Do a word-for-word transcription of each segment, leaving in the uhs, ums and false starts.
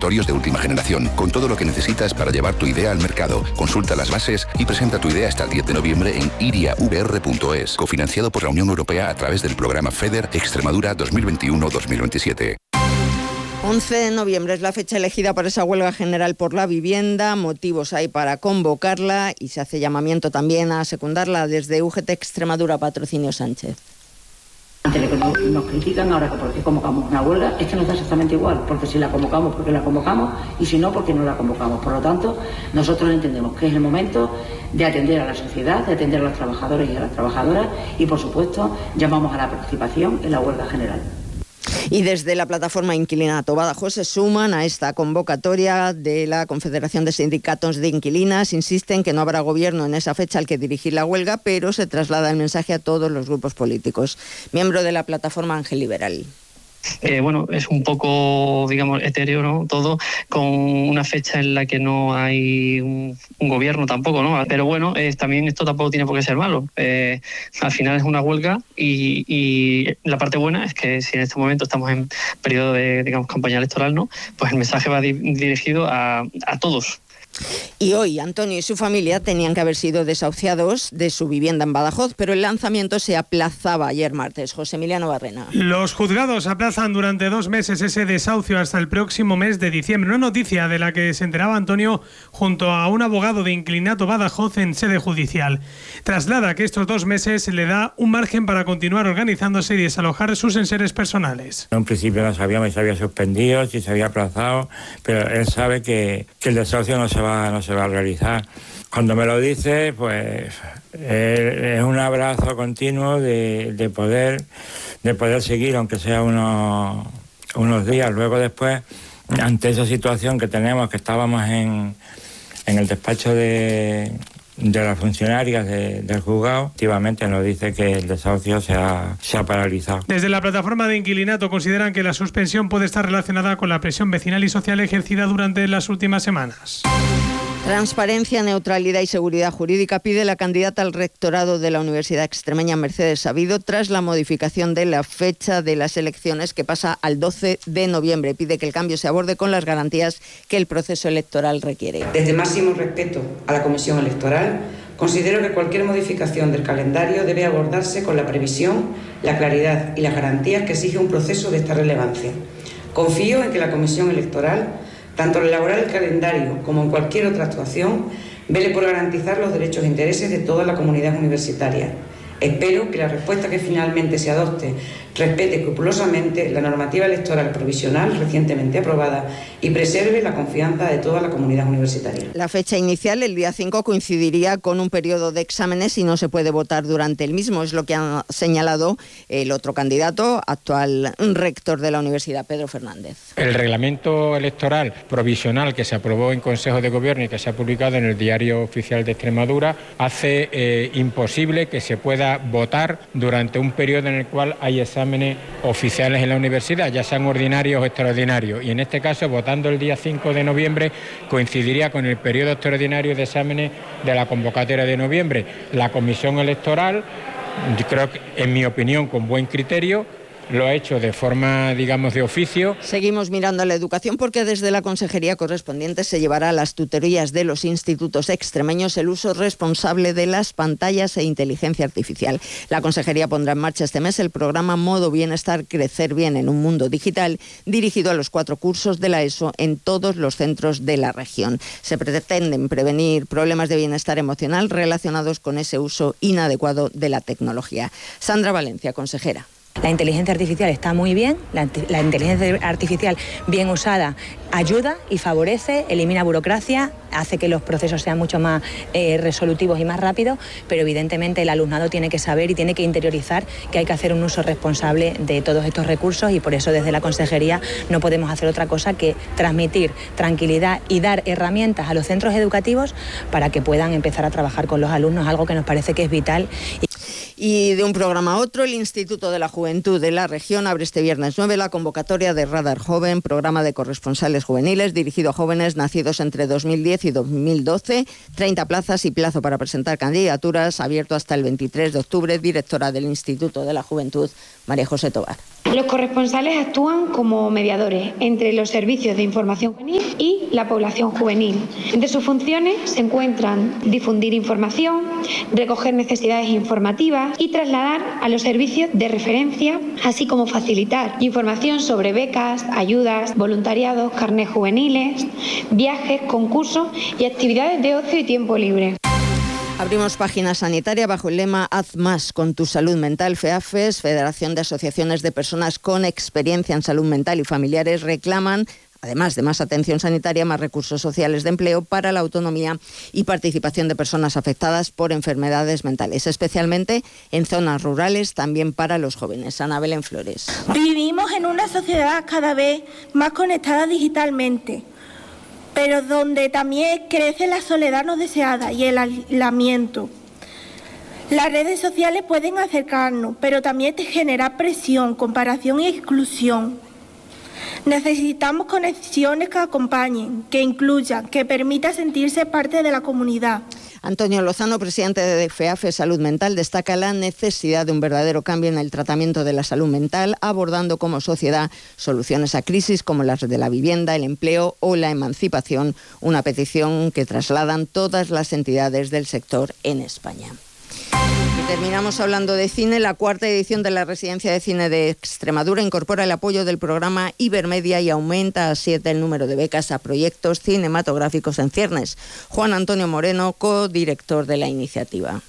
accesorios de última generación, con todo lo que necesitas para llevar tu idea al mercado. Consulta las bases y presenta tu idea hasta el diez de noviembre en iria v r punto es, cofinanciado por la Unión Europea a través del programa FEDER Extremadura dos mil veintiuno dos mil veintisiete. once de noviembre es la fecha elegida para esa huelga general por la vivienda. Motivos hay para convocarla y se hace llamamiento también a secundarla desde U G T Extremadura, Patrocinio Sánchez. Antes de que nos, nos critican ahora que por qué convocamos una huelga, es que nos da exactamente igual, porque si la convocamos, porque la convocamos, y si no, porque no la convocamos. Por lo tanto, nosotros entendemos que es el momento de atender a la sociedad, de atender a los trabajadores y a las trabajadoras, y por supuesto, llamamos a la participación en la huelga general. Y desde la plataforma Inquilinato Badajoz se suman a esta convocatoria de la Confederación de Sindicatos de Inquilinas. Insisten que no habrá gobierno en esa fecha al que dirigir la huelga, pero se traslada el mensaje a todos los grupos políticos. Miembro de la plataforma Ángel Liberal. Eh, bueno, es un poco, digamos, etéreo, ¿no? Todo, con una fecha en la que no hay un, un gobierno tampoco, ¿no? Pero bueno, eh, también esto tampoco tiene por qué ser malo. Eh, al final es una huelga y, y la parte buena es que si en este momento estamos en periodo de, digamos, campaña electoral, ¿no? Pues el mensaje va di- dirigido a, a todos. Y hoy Antonio y su familia tenían que haber sido desahuciados de su vivienda en Badajoz, pero el lanzamiento se aplazaba ayer martes. José Emiliano Barrena. Los juzgados aplazan durante dos meses ese desahucio hasta el próximo mes de diciembre. Una noticia de la que se enteraba Antonio junto a un abogado de Inquilinato Badajoz en sede judicial. Traslada que estos dos meses le da un margen para continuar organizándose y desalojar sus enseres personales. En un principio no sabíamos si se había suspendido, si se había aplazado, pero él sabe que, que el desahucio no se va, no se va a realizar. Cuando me lo dice, pues eh, es un abrazo continuo de, de poder de poder seguir, aunque sea unos, unos días. Luego después, ante esa situación que tenemos, que estábamos en, en el despacho de... de las funcionarias de, del juzgado, efectivamente nos dice que el desahucio se ha, se ha paralizado. Desde la plataforma de Inquilinato consideran que la suspensión puede estar relacionada con la presión vecinal y social ejercida durante las últimas semanas. Transparencia, neutralidad y seguridad jurídica pide la candidata al rectorado de la Universidad Extremeña, Mercedes Sabido, tras la modificación de la fecha de las elecciones que pasa al doce de noviembre. Pide que el cambio se aborde con las garantías que el proceso electoral requiere. Desde máximo respeto a la Comisión Electoral, considero que cualquier modificación del calendario debe abordarse con la previsión, la claridad y las garantías que exige un proceso de esta relevancia. Confío en que la Comisión Electoral, tanto al elaborar el calendario como en cualquier otra actuación, vele por garantizar los derechos e intereses de toda la comunidad universitaria. Espero que la respuesta que finalmente se adopte respete escrupulosamente la normativa electoral provisional recientemente aprobada y preserve la confianza de toda la comunidad universitaria. La fecha inicial, el día cinco, coincidiría con un periodo de exámenes y no se puede votar durante el mismo. Es lo que ha señalado el otro candidato, actual rector de la universidad, Pedro Fernández. El reglamento electoral provisional que se aprobó en Consejo de Gobierno y que se ha publicado en el Diario Oficial de Extremadura hace eh, imposible que se pueda votar durante un periodo en el cual hay exámenes oficiales en la universidad, ya sean ordinarios o extraordinarios. Y en este caso, votando el día cinco de noviembre, coincidiría con el periodo extraordinario de exámenes de la convocatoria de noviembre. La Comisión Electoral, yo creo que, en mi opinión, con buen criterio, lo ha hecho de forma, digamos, de oficio. Seguimos mirando a la educación porque desde la consejería correspondiente se llevará a las tutorías de los institutos extremeños el uso responsable de las pantallas e inteligencia artificial. La consejería pondrá en marcha este mes el programa Modo Bienestar Crecer Bien en un Mundo Digital, dirigido a los cuatro cursos de la ESO en todos los centros de la región. Se pretenden prevenir problemas de bienestar emocional relacionados con ese uso inadecuado de la tecnología. Sandra Valencia, consejera. La inteligencia artificial está muy bien, la, la inteligencia artificial bien usada ayuda y favorece, elimina burocracia, hace que los procesos sean mucho más eh, resolutivos y más rápidos, pero evidentemente el alumnado tiene que saber y tiene que interiorizar que hay que hacer un uso responsable de todos estos recursos y por eso desde la consejería no podemos hacer otra cosa que transmitir tranquilidad y dar herramientas a los centros educativos para que puedan empezar a trabajar con los alumnos, algo que nos parece que es vital. Y de un programa a otro, el Instituto de la Juventud de la región abre este viernes nueve la convocatoria de Radar Joven, programa de corresponsales juveniles dirigido a jóvenes nacidos entre dos mil diez y dos mil doce. treinta plazas y plazo para presentar candidaturas, abierto hasta el veintitrés de octubre. Directora del Instituto de la Juventud, María José Tobar. Los corresponsales actúan como mediadores entre los servicios de información juvenil y la población juvenil. Entre sus funciones se encuentran difundir información, recoger necesidades informativas y trasladar a los servicios de referencia, así como facilitar información sobre becas, ayudas, voluntariados, carnés juveniles, viajes, concursos y actividades de ocio y tiempo libre. Abrimos página sanitaria bajo el lema Haz más con tu salud mental. FEAFES, Federación de Asociaciones de Personas con Experiencia en Salud Mental y Familiares, reclaman, además de más atención sanitaria, más recursos sociales de empleo para la autonomía y participación de personas afectadas por enfermedades mentales, especialmente en zonas rurales, también para los jóvenes. Ana Belén Flores. Vivimos en una sociedad cada vez más conectada digitalmente, pero donde también crece la soledad no deseada y el aislamiento. Las redes sociales pueden acercarnos, pero también te genera presión, comparación y exclusión. Necesitamos conexiones que acompañen, que incluyan, que permitan sentirse parte de la comunidad. Antonio Lozano, presidente de FEAFE Salud Mental, destaca la necesidad de un verdadero cambio en el tratamiento de la salud mental, abordando como sociedad soluciones a crisis como las de la vivienda, el empleo o la emancipación, una petición que trasladan todas las entidades del sector en España. Y terminamos hablando de cine. La cuarta edición de la Residencia de Cine de Extremadura incorpora el apoyo del programa Ibermedia y aumenta a siete el número de becas a proyectos cinematográficos en ciernes. Juan Antonio Moreno, codirector de la iniciativa.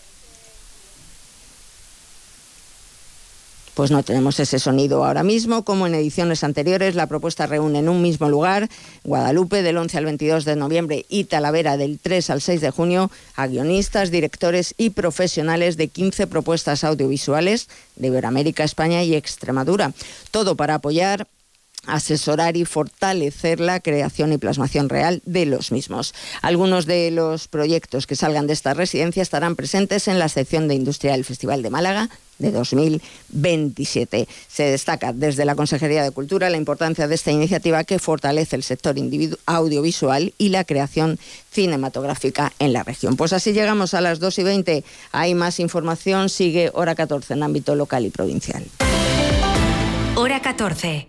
Pues no tenemos ese sonido ahora mismo. Como en ediciones anteriores, la propuesta reúne en un mismo lugar, Guadalupe del once al veintidós de noviembre y Talavera del tres al seis de junio, a guionistas, directores y profesionales de quince propuestas audiovisuales de Iberoamérica, España y Extremadura. Todo para apoyar, asesorar y fortalecer la creación y plasmación real de los mismos. Algunos de los proyectos que salgan de esta residencia estarán presentes en la sección de Industria del Festival de Málaga de dos mil veintisiete. Se destaca desde la Consejería de Cultura la importancia de esta iniciativa que fortalece el sector audiovisual y la creación cinematográfica en la región. Pues así llegamos a las dos y veinte. Hay más información, sigue Hora catorce en ámbito local y provincial. Hora catorce.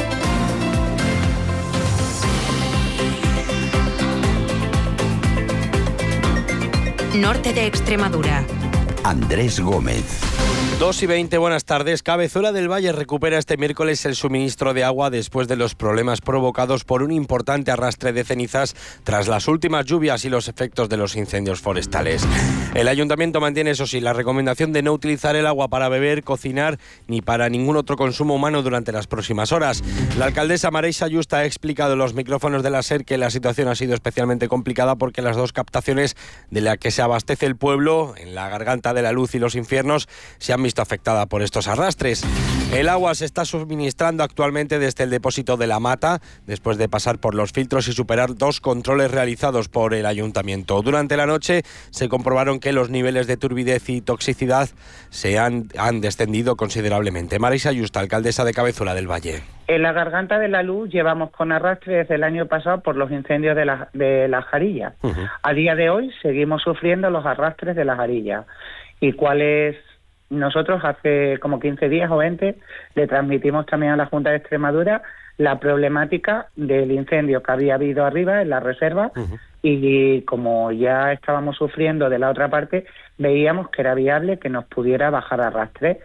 Norte de Extremadura. Andrés Gómez. dos y veinte, buenas tardes. Cabezuela del Valle recupera este miércoles el suministro de agua después de los problemas provocados por un importante arrastre de cenizas tras las últimas lluvias y los efectos de los incendios forestales. El ayuntamiento mantiene, eso sí, la recomendación de no utilizar el agua para beber, cocinar ni para ningún otro consumo humano durante las próximas horas. La alcaldesa Mareisa Yusta ha explicado en los micrófonos de la SER que la situación ha sido especialmente complicada porque las dos captaciones de las que se abastece el pueblo, en la Garganta de la Luz y los Infiernos, se han visto afectada por estos arrastres. El agua se está suministrando actualmente desde el depósito de La Mata, después de pasar por los filtros y superar dos controles realizados por el ayuntamiento. Durante la noche se comprobaron que los niveles de turbidez y toxicidad se han, han descendido considerablemente. Mareisa Yusta, alcaldesa de Cabezuela del Valle. En la Garganta de la Luz llevamos con arrastre desde el año pasado por los incendios de la, de la Jarilla. Uh-huh. A día de hoy seguimos sufriendo los arrastres de la Jarilla. ¿Y cuál es? Nosotros hace como quince días o veinte le transmitimos también a la Junta de Extremadura la problemática del incendio que había habido arriba en la reserva. Uh-huh. Y como ya estábamos sufriendo de la otra parte, veíamos que era viable que nos pudiera bajar arrastre.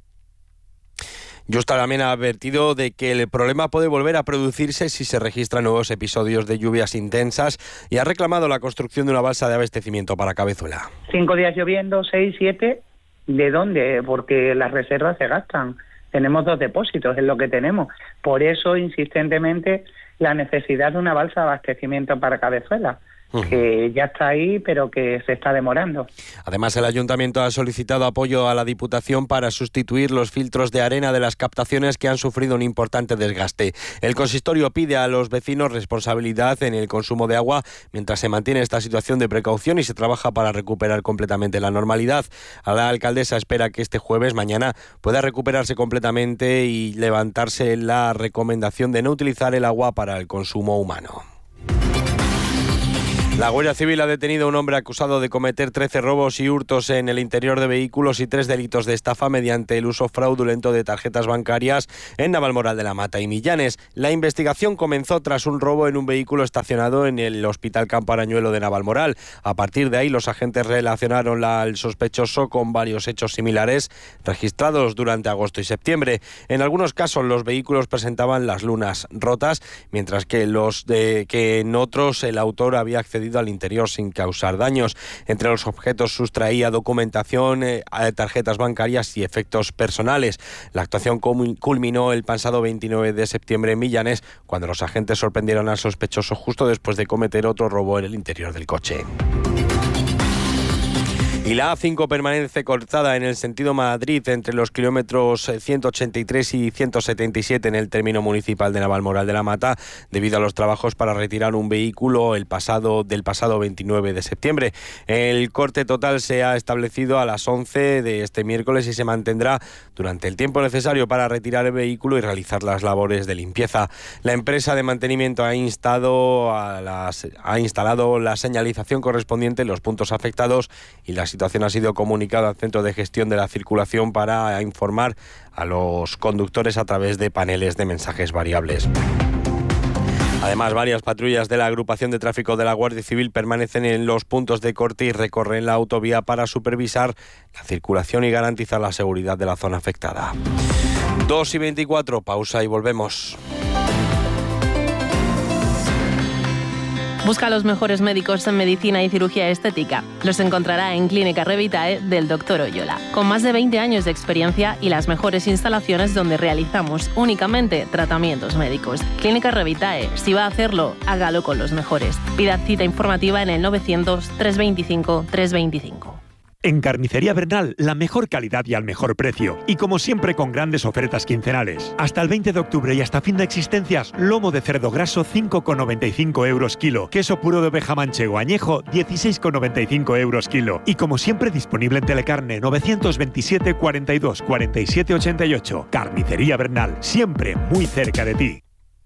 Yusta también ha advertido de que el problema puede volver a producirse si se registran nuevos episodios de lluvias intensas y ha reclamado la construcción de una balsa de abastecimiento para Cabezuela. Cinco días lloviendo, seis, siete... ¿De dónde? Porque las reservas se gastan. Tenemos dos depósitos, es lo que tenemos. Por eso, insistentemente, la necesidad de una balsa de abastecimiento para Cabezuela, uh-huh. que ya está ahí, pero que se está demorando. Además, el ayuntamiento ha solicitado apoyo a la Diputación para sustituir los filtros de arena de las captaciones que han sufrido un importante desgaste. El consistorio pide a los vecinos responsabilidad en el consumo de agua mientras se mantiene esta situación de precaución y se trabaja para recuperar completamente la normalidad. A la alcaldesa espera que este jueves, mañana, pueda recuperarse completamente y levantarse la recomendación de no utilizar el agua para el consumo humano. La Guardia Civil ha detenido a un hombre acusado de cometer trece robos y hurtos en el interior de vehículos y tres delitos de estafa mediante el uso fraudulento de tarjetas bancarias en Navalmoral de la Mata y Millanes. La investigación comenzó tras un robo en un vehículo estacionado en el Hospital Campo Arañuelo de Navalmoral. A partir de ahí, los agentes relacionaron al sospechoso con varios hechos similares registrados durante agosto y septiembre. En algunos casos, los vehículos presentaban las lunas rotas, mientras que, los de, que en otros el autor había accedido al interior sin causar daños. Entre los objetos sustraía documentación, eh, tarjetas bancarias y efectos personales. La actuación culminó el pasado veintinueve de septiembre en Millanes, cuando los agentes sorprendieron al sospechoso justo después de cometer otro robo en el interior del coche. Y la A cinco permanece cortada en el sentido Madrid entre los kilómetros ciento ochenta y tres y ciento setenta y siete en el término municipal de Navalmoral de la Mata, debido a los trabajos para retirar un vehículo el pasado del pasado veintinueve de septiembre. El corte total se ha establecido a las once de este miércoles y se mantendrá durante el tiempo necesario para retirar el vehículo y realizar las labores de limpieza. La empresa de mantenimiento ha instado a las, ha instalado la señalización correspondiente en los puntos afectados y las La situación ha sido comunicada al Centro de Gestión de la Circulación para informar a los conductores a través de paneles de mensajes variables. Además, varias patrullas de la Agrupación de Tráfico de la Guardia Civil permanecen en los puntos de corte y recorren la autovía para supervisar la circulación y garantizar la seguridad de la zona afectada. dos y veinticuatro, pausa y volvemos. Busca a los mejores médicos en medicina y cirugía estética. Los encontrará en Clínica Revitae del doctor Oyola, con más de veinte años de experiencia y las mejores instalaciones donde realizamos únicamente tratamientos médicos. Clínica Revitae, si va a hacerlo, hágalo con los mejores. Pida cita informativa en el novecientos, trescientos veinticinco, trescientos veinticinco. En Carnicería Bernal, la mejor calidad y al mejor precio. Y como siempre, con grandes ofertas quincenales. Hasta el veinte de octubre y hasta fin de existencias, lomo de cerdo graso cinco con noventa y cinco euros kilo. Queso puro de oveja manchego añejo dieciséis con noventa y cinco euros kilo. Y como siempre, disponible en Telecarne novecientos veintisiete, cuarenta y dos, cuarenta y siete, ochenta y ocho. Carnicería Bernal, siempre muy cerca de ti.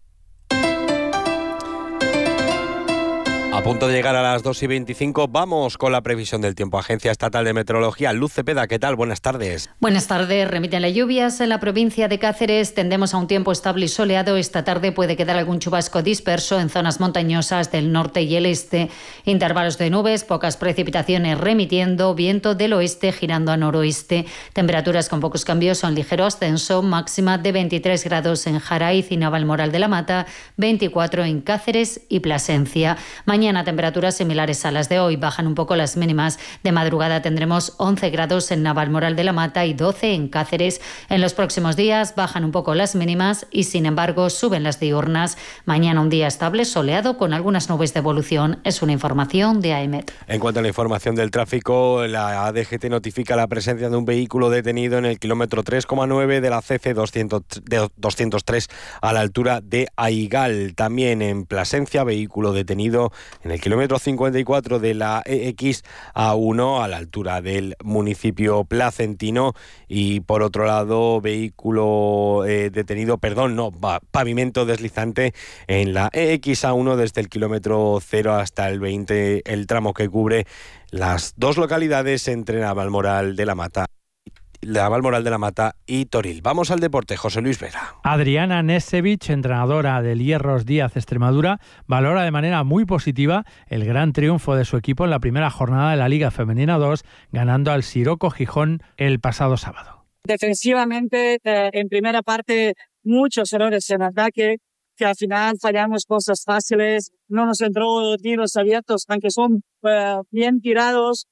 A punto de llegar a las dos y veinticinco, vamos con la previsión del tiempo. Agencia Estatal de Meteorología, Luz Cepeda, ¿qué tal? Buenas tardes. Buenas tardes. Remiten las lluvias en la provincia de Cáceres. Tendemos a un tiempo estable y soleado. Esta tarde puede quedar algún chubasco disperso en zonas montañosas del norte y el este. Intervalos de nubes, pocas precipitaciones remitiendo, viento del oeste girando a noroeste. Temperaturas con pocos cambios, son ligero ascenso, máxima de veintitrés grados en Jaraiz y Navalmoral de la Mata, veinticuatro en Cáceres y Plasencia. Mañana Mañana temperaturas similares a las de hoy, bajan un poco las mínimas. De madrugada tendremos once grados en Navalmoral de la Mata y doce en Cáceres. En los próximos días bajan un poco las mínimas y sin embargo suben las diurnas. Mañana un día estable, soleado con algunas nubes de evolución. Es una información de AEMET. En cuanto a la información del tráfico, la A D G T notifica la presencia de un vehículo detenido en el kilómetro tres coma nueve de la C C doscientos tres a la altura de Aigal. También en Plasencia, vehículo detenido en el kilómetro cincuenta y cuatro de la E X A uno a la altura del municipio placentino. Y por otro lado, vehículo eh, detenido, perdón, no, pavimento deslizante en la E X A uno desde el kilómetro cero hasta el veinte, el tramo que cubre las dos localidades entre Navalmoral de la Mata Navalmoral de la Mata y Toril. Vamos al deporte, José Luis Vera. Adriana Nesevich, entrenadora del Hierros Díaz Extremadura, valora de manera muy positiva el gran triunfo de su equipo en la primera jornada de la Liga Femenina dos, ganando al Siroco Gijón el pasado sábado. Defensivamente, eh, en primera parte, muchos errores en ataque, que al final fallamos cosas fáciles, no nos entró tiros abiertos, aunque son eh, bien tirados.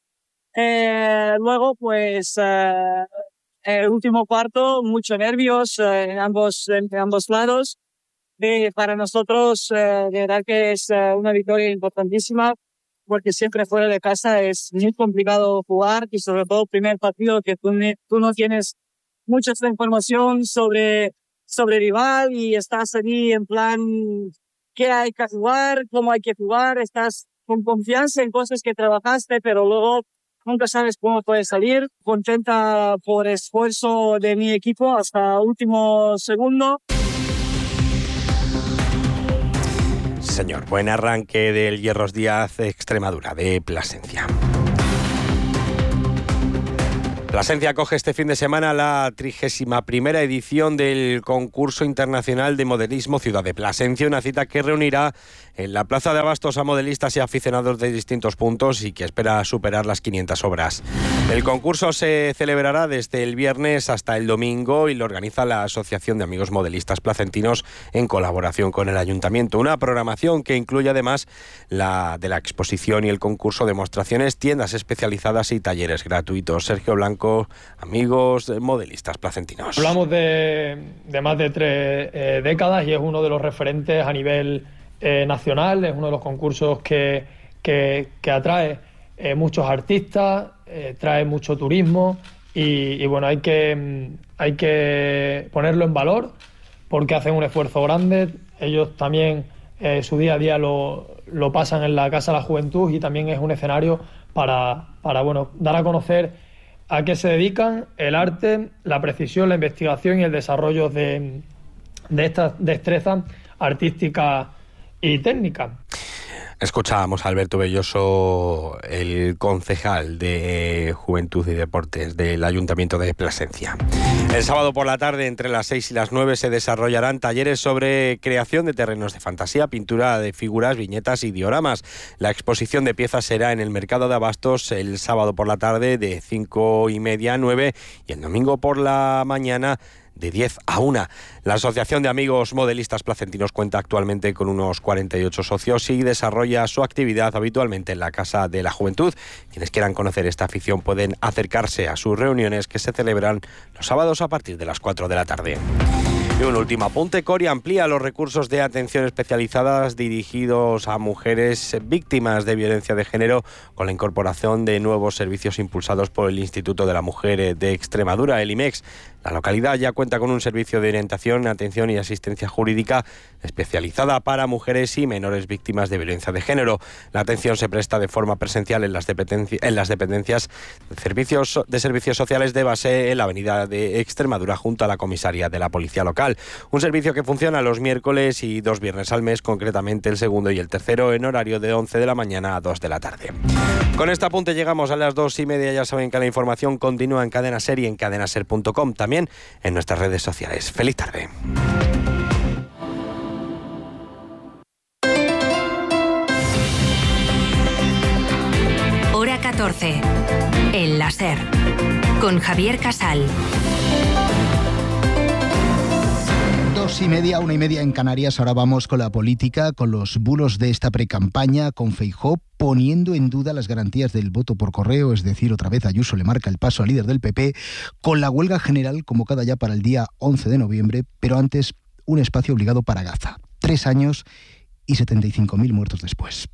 Eh, luego, pues, eh, el último cuarto, mucho nervios eh, en ambos, en ambos lados. Y para nosotros, eh, de verdad que es eh, una victoria importantísima, porque siempre fuera de casa es muy complicado jugar y sobre todo el primer partido que tú, tú no tienes mucha información sobre, sobre rival y estás allí en plan qué hay que jugar, cómo hay que jugar, estás con confianza en cosas que trabajaste, pero luego nunca sabes cómo puede salir. Contenta por el esfuerzo de mi equipo hasta último segundo. señor. Buen arranque del Hierros Díaz Extremadura de Plasencia. Plasencia acoge este fin de semana la trigésima primera edición del concurso internacional de modelismo Ciudad de Plasencia, una cita que reunirá en la Plaza de Abastos a modelistas y aficionados de distintos puntos y que espera superar las quinientas obras. El concurso se celebrará desde el viernes hasta el domingo y lo organiza la Asociación de Amigos Modelistas Placentinos en colaboración con el Ayuntamiento. Una programación que incluye además la de la exposición y el concurso, demostraciones, tiendas especializadas y talleres gratuitos. Sergio Blanco, Amigos Modelistas Placentinos. Hablamos de, de más de tres eh, décadas y es uno de los referentes a nivel eh, nacional, es uno de los concursos que, que, que atrae eh, muchos artistas, eh, trae mucho turismo y, y bueno, hay que, hay que ponerlo en valor porque hacen un esfuerzo grande. Ellos también eh, su día a día lo, lo pasan en la Casa de la Juventud y también es un escenario para, para bueno, dar a conocer a qué se dedican, el arte, la precisión, la investigación y el desarrollo de, de estas destrezas artísticas y técnicas. Escuchábamos a Alberto Belloso, el concejal de Juventud y Deportes del Ayuntamiento de Plasencia. El sábado por la tarde, entre las seis y las nueve, se desarrollarán talleres sobre creación de terrenos de fantasía, pintura de figuras, viñetas y dioramas. La exposición de piezas será en el Mercado de Abastos el sábado por la tarde de cinco y media a nueve y el domingo por la mañana de diez a una. La Asociación de Amigos Modelistas Placentinos cuenta actualmente con unos cuarenta y ocho socios y desarrolla su actividad habitualmente en la Casa de la Juventud. Quienes quieran conocer esta afición pueden acercarse a sus reuniones que se celebran los sábados a partir de las cuatro de la tarde. Y un último apunte: Coria amplía los recursos de atención especializadas dirigidos a mujeres víctimas de violencia de género con la incorporación de nuevos servicios impulsados por el Instituto de la Mujer de Extremadura, el IMEX. La localidad ya cuenta con un servicio de orientación, atención y asistencia jurídica especializada para mujeres y menores víctimas de violencia de género. La atención se presta de forma presencial en las, dependencias, en las dependencias de servicios, de servicios sociales de base en la avenida de Extremadura junto a la comisaría de la policía local. Un servicio que funciona los miércoles y dos viernes al mes, concretamente el segundo y el tercero en horario de once de la mañana a dos de la tarde. Con este apunte llegamos a las dos y media. Ya saben que la información continúa en Cadena Ser y en cadenaser punto com, también en nuestras redes sociales. Feliz tarde. Hora catorce. El láser. Con Javier Casal. Dos y media, una y media en Canarias. Ahora vamos con la política, con los bulos de esta precampaña, con Feijóo poniendo en duda las garantías del voto por correo, es decir, otra vez Ayuso le marca el paso al líder del P P, con la huelga general convocada ya para el día once de noviembre, pero antes un espacio obligado para Gaza. Tres años y setenta y cinco mil muertos después.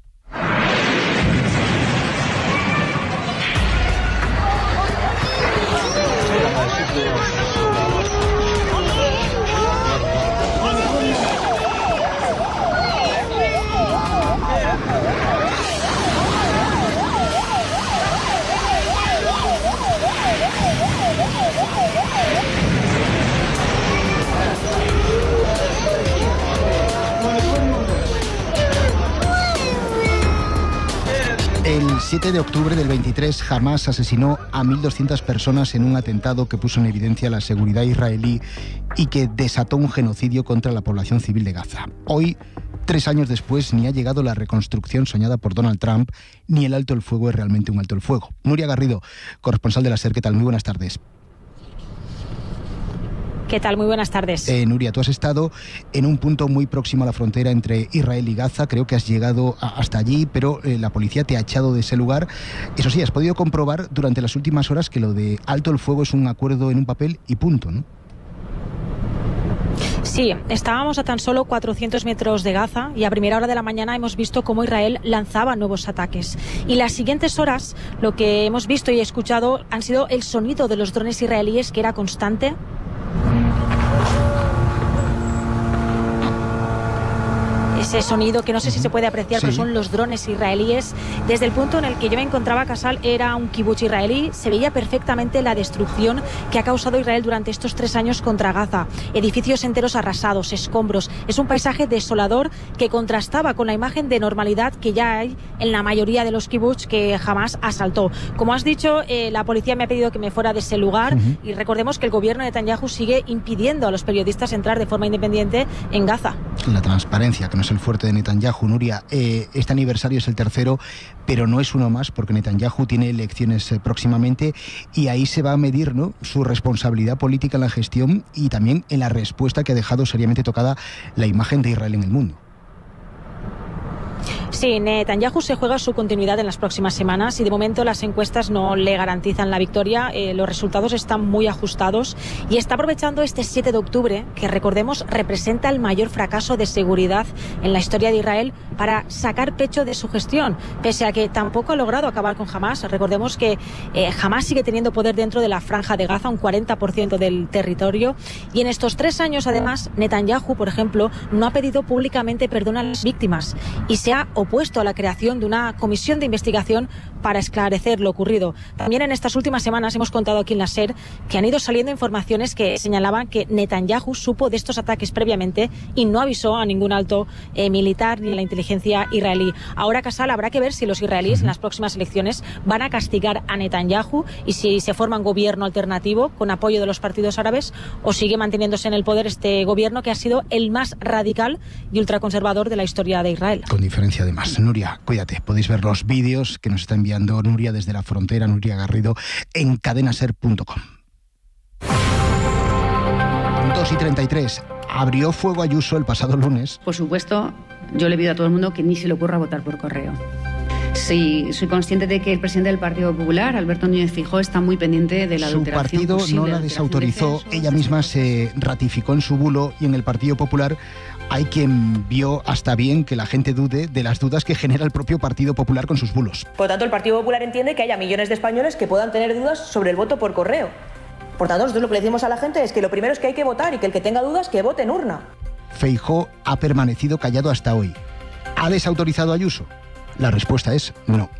El siete de octubre del veintitrés, Hamás asesinó a mil doscientas personas en un atentado que puso en evidencia la seguridad israelí y que desató un genocidio contra la población civil de Gaza. Hoy, tres años después, ni ha llegado la reconstrucción soñada por Donald Trump, ni el alto el fuego es realmente un alto el fuego. Nuria Garrido, corresponsal de la SER, ¿qué tal? Muy buenas tardes. ¿Qué tal? Muy buenas tardes. Eh, Nuria, tú has estado en un punto muy próximo a la frontera entre Israel y Gaza. Creo que has llegado a, hasta allí, pero eh, la policía te ha echado de ese lugar. Eso sí, has podido comprobar durante las últimas horas que lo de alto el fuego es un acuerdo en un papel y punto, ¿no? Sí, estábamos a tan solo cuatrocientos metros de Gaza y a primera hora de la mañana hemos visto cómo Israel lanzaba nuevos ataques. Y las siguientes horas lo que hemos visto y escuchado han sido el sonido de los drones israelíes, que era constante. ese sonido que no sé si se puede apreciar, sí. pero son los drones israelíes. Desde el punto en el que yo me encontraba, Casal, era un kibutz israelí, se veía perfectamente la destrucción que ha causado Israel durante estos tres años contra Gaza. Edificios enteros arrasados, escombros. Es un paisaje desolador que contrastaba con la imagen de normalidad que ya hay en la mayoría de los kibutz que jamás asaltó. Como has dicho, eh, la policía me ha pedido que me fuera de ese lugar uh-huh. y recordemos que el gobierno de Netanyahu sigue impidiendo a los periodistas entrar de forma independiente en Gaza. La transparencia, que no es el fuerte de Netanyahu. Nuria, eh, este aniversario es el tercero, pero no es uno más porque Netanyahu tiene elecciones eh, próximamente y ahí se va a medir, ¿no?, su responsabilidad política en la gestión y también en la respuesta que ha dejado seriamente tocada la imagen de Israel en el mundo. Sí, Netanyahu se juega su continuidad en las próximas semanas y de momento las encuestas no le garantizan la victoria. Eh, los resultados están muy ajustados y está aprovechando este siete de octubre, que recordemos representa el mayor fracaso de seguridad en la historia de Israel, para sacar pecho de su gestión, pese a que tampoco ha logrado acabar con Hamás. Recordemos que eh, Hamás sigue teniendo poder dentro de la Franja de Gaza, un cuarenta por ciento del territorio, y en estos tres años además Netanyahu, por ejemplo, no ha pedido públicamente perdón a las víctimas y se ha opuesto a la creación de una comisión de investigación para esclarecer lo ocurrido. También en estas últimas semanas hemos contado aquí en la SER que han ido saliendo informaciones que señalaban que Netanyahu supo de estos ataques previamente y no avisó a ningún alto eh, militar ni a la inteligencia israelí. Ahora, Casal, habrá que ver si los israelíes en las próximas elecciones van a castigar a Netanyahu y si se forma un gobierno alternativo con apoyo de los partidos árabes o sigue manteniéndose en el poder este gobierno que ha sido el más radical y ultraconservador de la historia de Israel. Con diferencia además. Nuria, cuídate. Podéis ver los vídeos que nos está enviando Nuria desde la frontera, Nuria Garrido, en cadenaser punto com. dos y treinta y tres. Abrió fuego Ayuso el pasado lunes. Por supuesto, yo le pido a todo el mundo que ni se le ocurra votar por correo. Sí, soy consciente de que el presidente del Partido Popular, Alberto Núñez Feijóo, está muy pendiente de la adulteración. Su partido no la desautorizó, ella misma se ratificó en su bulo y en el Partido Popular hay quien vio hasta bien que la gente dude de las dudas que genera el propio Partido Popular con sus bulos. Por lo tanto, el Partido Popular entiende que haya millones de españoles que puedan tener dudas sobre el voto por correo. Por tanto, nosotros lo que le decimos a la gente es que lo primero es que hay que votar y que el que tenga dudas, que vote en urna. Feijóo ha permanecido callado hasta hoy. ¿Ha desautorizado a Ayuso? La respuesta es no.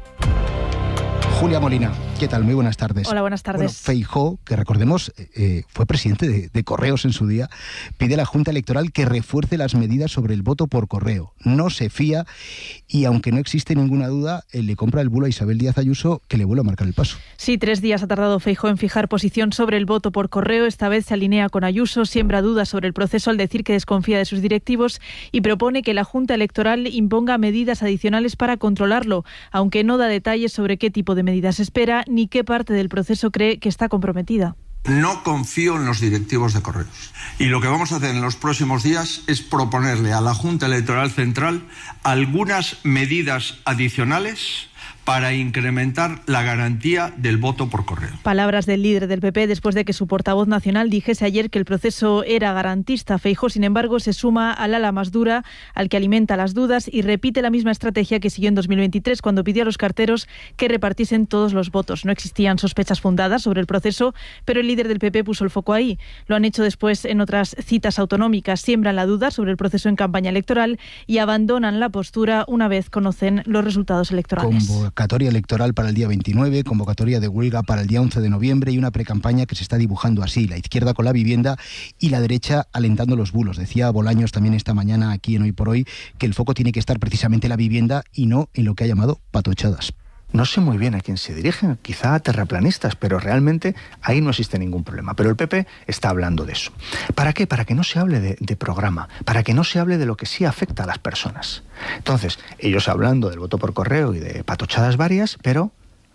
Julia Molina, ¿qué tal? Muy buenas tardes. Hola, buenas tardes. Bueno, Feijóo, que recordemos, eh, fue presidente de, de Correos en su día, pide a la Junta Electoral que refuerce las medidas sobre el voto por correo. No se fía y, aunque no existe ninguna duda, él le compra el bulo a Isabel Díaz Ayuso que le vuelve a marcar el paso. Sí, tres días ha tardado Feijóo en fijar posición sobre el voto por correo. Esta vez se alinea con Ayuso, siembra dudas sobre el proceso al decir que desconfía de sus directivos y propone que la Junta Electoral imponga medidas adicionales para controlarlo, aunque no da detalles sobre qué tipo de medidas espera ni qué parte del proceso cree que está comprometida. No confío en los directivos de Correos. Y lo que vamos a hacer en los próximos días es proponerle a la Junta Electoral Central algunas medidas adicionales para incrementar la garantía del voto por correo. Palabras del líder del P P después de que su portavoz nacional dijese ayer que el proceso era garantista. Feijóo, sin embargo, se suma al ala más dura, al que alimenta las dudas y repite la misma estrategia que siguió en dos mil veintitrés cuando pidió a los carteros que repartiesen todos los votos. No existían sospechas fundadas sobre el proceso, pero el líder del P P puso el foco ahí. Lo han hecho después en otras citas autonómicas. Siembran la duda sobre el proceso en campaña electoral y abandonan la postura una vez conocen los resultados electorales. Convocatoria electoral para el día veintinueve, convocatoria de huelga para el día once de noviembre y una precampaña que se está dibujando así, la izquierda con la vivienda y la derecha alentando los bulos. Decía Bolaños también esta mañana aquí en Hoy por Hoy que el foco tiene que estar precisamente en la vivienda y no en lo que ha llamado patochadas. No sé muy bien a quién se dirigen, quizá a terraplanistas, pero realmente ahí no existe ningún problema. Pero el P P está hablando de eso. ¿Para qué? Para que no se hable de, de programa, para que no se hable de lo que sí afecta a las personas. Entonces, ellos hablando del voto por correo y de patochadas varias, pero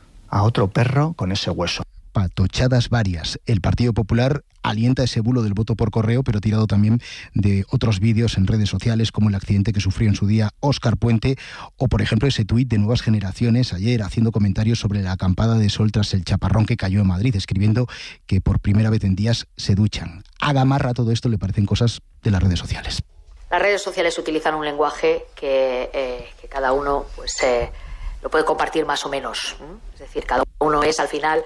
a otro perro con ese hueso. Patochadas varias. El Partido Popular alienta ese bulo del voto por correo, pero tirado también de otros vídeos en redes sociales, como el accidente que sufrió en su día Óscar Puente, o por ejemplo ese tuit de Nuevas Generaciones ayer haciendo comentarios sobre la acampada de sol tras el chaparrón que cayó en Madrid, escribiendo que por primera vez en días se duchan. A Gamarra todo esto le parecen cosas de las redes sociales. Las redes sociales utilizan un lenguaje que, eh, que cada uno pues eh, lo puede compartir más o menos. ¿eh? Es decir, cada uno es al final...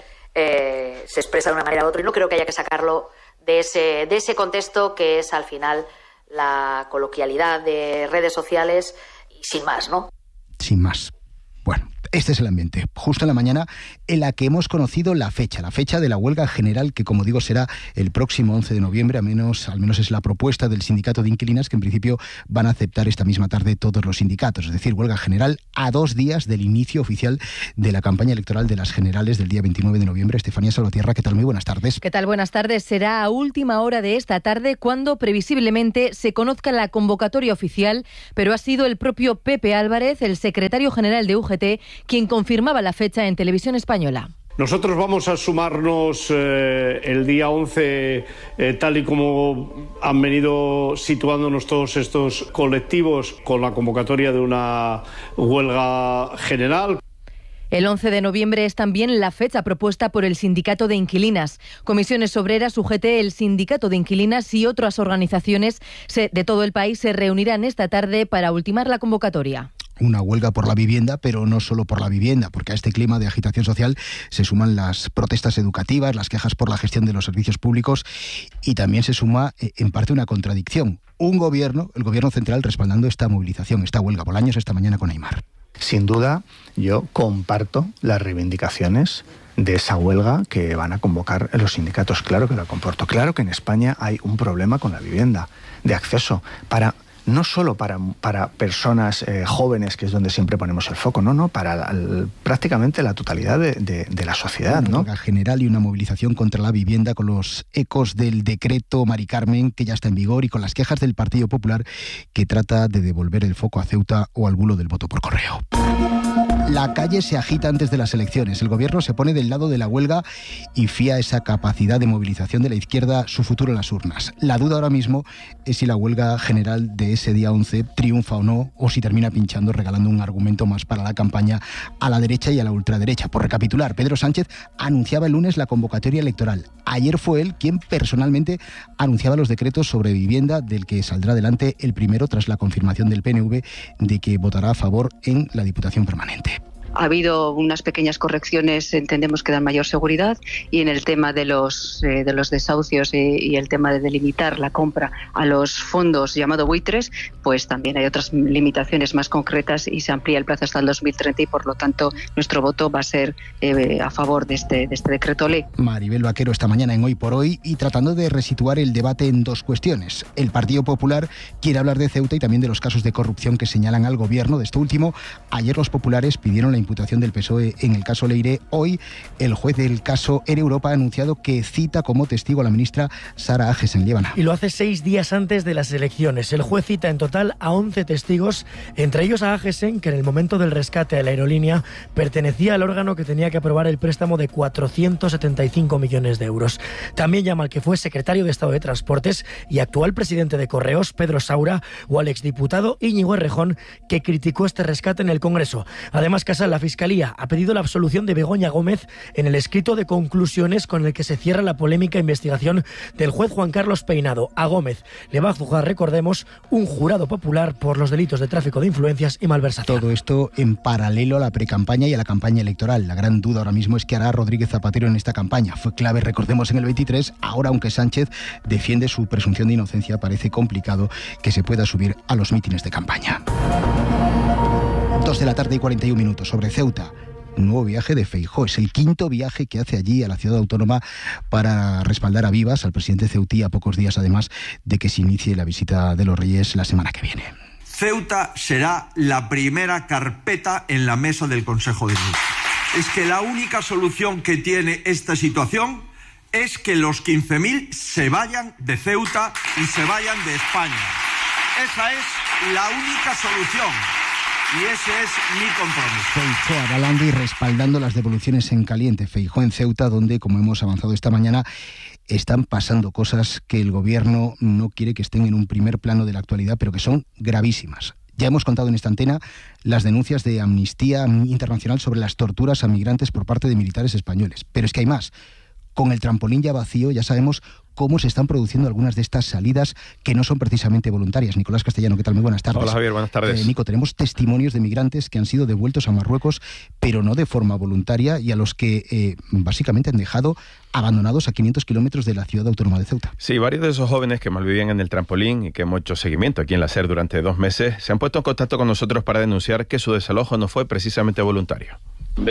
Eh, se expresa de una manera u otra y no creo que haya que sacarlo de ese, de ese contexto que es al final la coloquialidad de redes sociales y sin más, ¿no? Sin más. Bueno, este es el ambiente, justo en la mañana en la que hemos conocido la fecha, la fecha de la huelga general que, como digo, será el próximo once de noviembre, al menos, al menos es la propuesta del sindicato de inquilinas, que en principio van a aceptar esta misma tarde todos los sindicatos, es decir, huelga general a dos días del inicio oficial de la campaña electoral de las generales del día veintinueve de noviembre. Estefanía Salvatierra, ¿qué tal? Muy buenas tardes. ¿Qué tal? Buenas tardes. Será a última hora de esta tarde cuando previsiblemente se conozca la convocatoria oficial, pero ha sido el propio Pepe Álvarez, el secretario general de U G T, quien confirmaba la fecha en Televisión Española. Nosotros vamos a sumarnos eh, el día once, eh, tal y como han venido situándonos todos estos colectivos, con la convocatoria de una huelga general. El once de noviembre es también la fecha propuesta por el Sindicato de Inquilinas. Comisiones Obreras, U G T, el Sindicato de Inquilinas y otras organizaciones de todo el país se reunirán esta tarde para ultimar la convocatoria. Una huelga por la vivienda, pero no solo por la vivienda, porque a este clima de agitación social se suman las protestas educativas, las quejas por la gestión de los servicios públicos y también se suma, en parte, una contradicción. Un gobierno, el gobierno central, respaldando esta movilización, esta huelga. Bolaños esta mañana con Aimar. Sin duda, yo comparto las reivindicaciones de esa huelga que van a convocar los sindicatos. Claro que lo comporto. Claro que en España hay un problema con la vivienda, de acceso, para... no solo para, para personas eh, jóvenes, que es donde siempre ponemos el foco, no, no, para la, prácticamente la totalidad de, de, de la sociedad, ¿no? Una huelga general y una movilización contra la vivienda con los ecos del decreto Mari Carmen, que ya está en vigor, y con las quejas del Partido Popular, que trata de devolver el foco a Ceuta o al bulo del voto por correo. La calle se agita antes de las elecciones. El gobierno se pone del lado de la huelga y fía esa capacidad de movilización de la izquierda su futuro en las urnas. La duda ahora mismo es si la huelga general de ese día once triunfa o no, o si termina pinchando, regalando un argumento más para la campaña a la derecha y a la ultraderecha. Por recapitular, Pedro Sánchez anunciaba el lunes la convocatoria electoral. Ayer fue él quien personalmente anunciaba los decretos sobre vivienda, del que saldrá adelante el primero tras la confirmación del P N V de que votará a favor en la Diputación Permanente. Ha habido unas pequeñas correcciones, entendemos que dan mayor seguridad, y en el tema de los eh, de los desahucios y, y el tema de delimitar la compra a los fondos llamado buitres, pues también hay otras limitaciones más concretas y se amplía el plazo hasta el dos mil treinta y por lo tanto nuestro voto va a ser eh, a favor de este, de este decreto ley. Maribel Vaquero esta mañana en Hoy por Hoy, y tratando de resituar el debate en dos cuestiones. El Partido Popular quiere hablar de Ceuta y también de los casos de corrupción que señalan al gobierno. De esto último, ayer los populares pidieron la imputación del P S O E en el caso Leire. Hoy el juez del caso Air Europa ha anunciado que cita como testigo a la ministra Sara Agesen. Líbana. Y lo hace seis días antes de las elecciones. El juez cita en total a once testigos, entre ellos a Agesen, que en el momento del rescate de la aerolínea pertenecía al órgano que tenía que aprobar el préstamo de cuatrocientos setenta y cinco millones de euros. También llama al que fue secretario de Estado de Transportes y actual presidente de Correos, Pedro Saura, o al exdiputado Íñigo Errejón, que criticó este rescate en el Congreso. Además, Casal, la Fiscalía ha pedido la absolución de Begoña Gómez en el escrito de conclusiones con el que se cierra la polémica investigación del juez Juan Carlos Peinado. A Gómez le va a juzgar, recordemos, un jurado popular por los delitos de tráfico de influencias y malversación. Todo esto en paralelo a la precampaña y a la campaña electoral. La gran duda ahora mismo es qué hará Rodríguez Zapatero en esta campaña. Fue clave, recordemos, en el veintitrés. Ahora, aunque Sánchez defiende su presunción de inocencia, parece complicado que se pueda subir a los mítines de campaña. Dos de la tarde y cuarenta y un minutos. Sobre Ceuta, nuevo viaje de Feijóo. Es el quinto viaje que hace allí a la ciudad autónoma para respaldar a vivas al presidente ceutí, a pocos días además de que se inicie la visita de los Reyes la semana que viene. Ceuta será la primera carpeta en la mesa del Consejo de Ministros. Es que la única solución que tiene esta situación es que los quince mil se vayan de Ceuta y se vayan de España. Esa es la única solución. Y ese es mi compromiso. Feijóo avalando y respaldando las devoluciones en caliente. Feijóo en Ceuta, donde, como hemos avanzado esta mañana, están pasando cosas que el gobierno no quiere que estén en un primer plano de la actualidad, pero que son gravísimas. Ya hemos contado en esta antena las denuncias de Amnistía Internacional sobre las torturas a migrantes por parte de militares españoles. Pero es que hay más. Con el trampolín ya vacío, ya sabemos cómo se están produciendo algunas de estas salidas que no son precisamente voluntarias. Nicolás Castellano, ¿qué tal? Muy buenas tardes. Hola Javier, buenas tardes. Eh, Nico, tenemos testimonios de migrantes que han sido devueltos a Marruecos, pero no de forma voluntaria, y a los que eh, básicamente han dejado abandonados a quinientos kilómetros de la ciudad autónoma de Ceuta. Sí, varios de esos jóvenes que malvivían en el trampolín y que hemos hecho seguimiento aquí en la SER durante dos meses se han puesto en contacto con nosotros para denunciar que su desalojo no fue precisamente voluntario.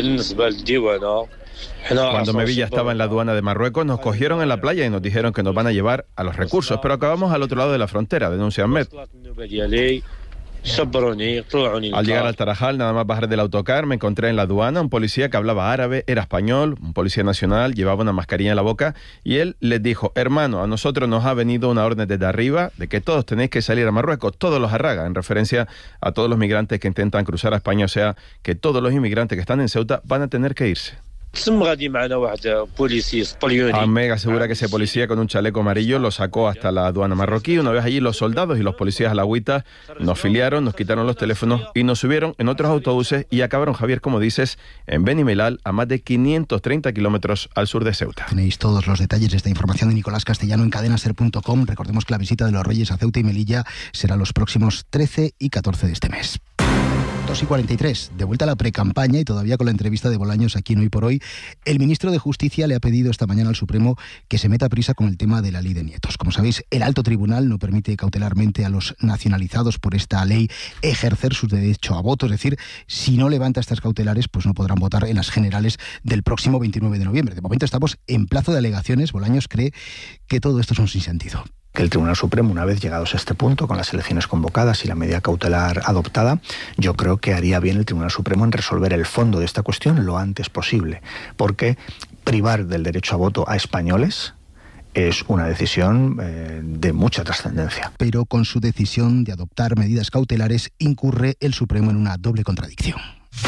Cuando me vi ya estaba en la aduana de Marruecos, nos cogieron en la playa y nos dijeron que nos van a llevar a los recursos, pero acabamos al otro lado de la frontera, denuncia Ahmed. Al llegar al Tarajal, nada más bajar del autocar, me encontré en la aduana un policía que hablaba árabe, era español, un policía nacional, llevaba una mascarilla en la boca, y él les dijo: hermano, a nosotros nos ha venido una orden desde arriba de que todos tenéis que salir a Marruecos, todos los Arraga, en referencia a todos los migrantes que intentan cruzar a España, o sea, que todos los inmigrantes que están en Ceuta van a tener que irse. Ahmed asegura que ese policía con un chaleco amarillo lo sacó hasta la aduana marroquí. Una vez allí, los soldados y los policías alagüitas nos filiaron, nos quitaron los teléfonos y nos subieron en otros autobuses y acabaron, Javier, como dices, en Beni Mellal, a más de quinientos treinta kilómetros al sur de Ceuta. Tenéis todos los detalles de esta información de Nicolás Castellano en cadena ser punto com. Recordemos que la visita de los Reyes a Ceuta y Melilla será los próximos trece y catorce de este mes. dos y cuarenta y tres, de vuelta a la precampaña y todavía con la entrevista de Bolaños aquí en Hoy por Hoy, el ministro de Justicia le ha pedido esta mañana al Supremo que se meta prisa con el tema de la ley de nietos. Como sabéis, el alto tribunal no permite cautelarmente a los nacionalizados por esta ley ejercer su derecho a voto, es decir, si no levanta estas cautelares, pues no podrán votar en las generales del próximo veintinueve de noviembre. De momento estamos en plazo de alegaciones. Bolaños cree que todo esto es un sinsentido. Que el Tribunal Supremo, una vez llegados a este punto, con las elecciones convocadas y la medida cautelar adoptada, yo creo que haría bien el Tribunal Supremo en resolver el fondo de esta cuestión lo antes posible, porque privar del derecho a voto a españoles es una decisión eh, de mucha trascendencia. Pero con su decisión de adoptar medidas cautelares incurre el Supremo en una doble contradicción.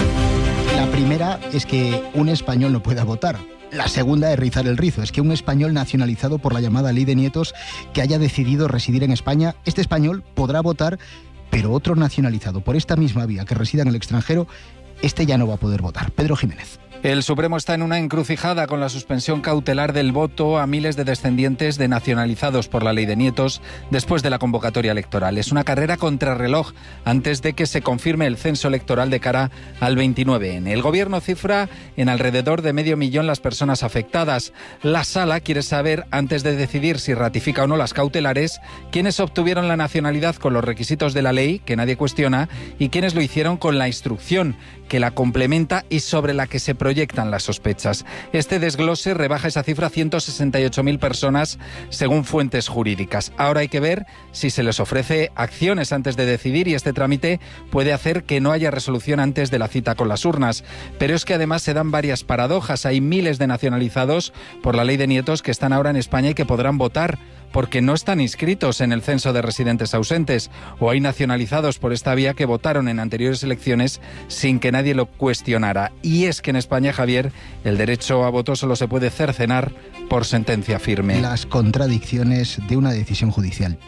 La primera es que un español no pueda votar. La segunda es rizar el rizo, es que un español nacionalizado por la llamada ley de nietos que haya decidido residir en España, este español podrá votar, pero otro nacionalizado por esta misma vía que resida en el extranjero, este ya no va a poder votar. Pedro Jiménez. El Supremo está en una encrucijada con la suspensión cautelar del voto a miles de descendientes de nacionalizados por la ley de nietos después de la convocatoria electoral. Es una carrera contrarreloj antes de que se confirme el censo electoral de cara al veintinueve ene. El Gobierno cifra en alrededor de medio millón las personas afectadas. La Sala quiere saber, antes de decidir si ratifica o no las cautelares, quiénes obtuvieron la nacionalidad con los requisitos de la ley, que nadie cuestiona, y quiénes lo hicieron con la instrucción, que la complementa y sobre la que se proyectan las sospechas. Este desglose rebaja esa cifra a ciento sesenta y ocho mil personas, según fuentes jurídicas. Ahora hay que ver si se les ofrece acciones antes de decidir, y este trámite puede hacer que no haya resolución antes de la cita con las urnas. Pero es que además se dan varias paradojas. Hay miles de nacionalizados por la ley de nietos que están ahora en España y que podrán votar porque no están inscritos en el censo de residentes ausentes, o hay nacionalizados por esta vía que votaron en anteriores elecciones sin que nadie lo cuestionara. Y es que en España, Javier, el derecho a voto solo se puede cercenar por sentencia firme. Las contradicciones de una decisión judicial.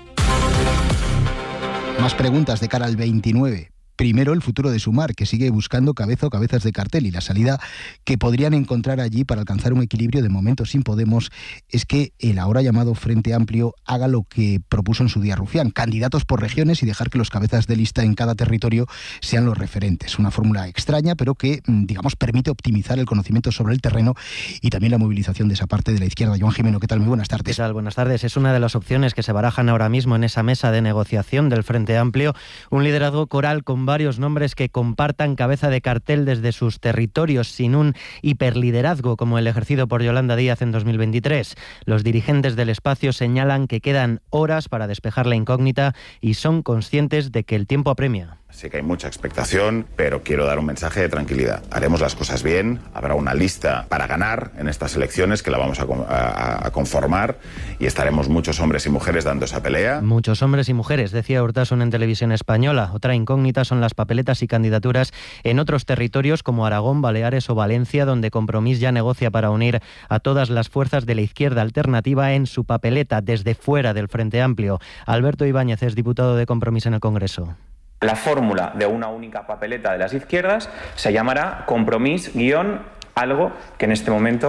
Más preguntas de cara al veintinueve. Primero, el futuro de Sumar, que sigue buscando cabeza o cabezas de cartel, y la salida que podrían encontrar allí para alcanzar un equilibrio de momento sin Podemos es que el ahora llamado Frente Amplio haga lo que propuso en su día Rufián: candidatos por regiones y dejar que los cabezas de lista en cada territorio sean los referentes. Una fórmula extraña, pero que, digamos, permite optimizar el conocimiento sobre el terreno y también la movilización de esa parte de la izquierda. Joan Jimeno, ¿qué tal? Muy buenas tardes. ¿Qué tal? Buenas tardes. Es una de las opciones que se barajan ahora mismo en esa mesa de negociación del Frente Amplio, un liderazgo coral con varios nombres que compartan cabeza de cartel desde sus territorios, sin un hiperliderazgo como el ejercido por Yolanda Díaz en dos mil veintitrés. Los dirigentes del espacio señalan que quedan horas para despejar la incógnita y son conscientes de que el tiempo apremia. Sé que hay mucha expectación, pero quiero dar un mensaje de tranquilidad. Haremos las cosas bien, habrá una lista para ganar en estas elecciones que la vamos a, a, a conformar, y estaremos muchos hombres y mujeres dando esa pelea. Muchos hombres y mujeres, decía Urtasun en Televisión Española. Otra incógnita son las papeletas y candidaturas en otros territorios como Aragón, Baleares o Valencia, donde Compromís ya negocia para unir a todas las fuerzas de la izquierda alternativa en su papeleta desde fuera del Frente Amplio. Alberto Ibáñez es diputado de Compromís en el Congreso. La fórmula de una única papeleta de las izquierdas se llamará Compromís guión algo que en este momento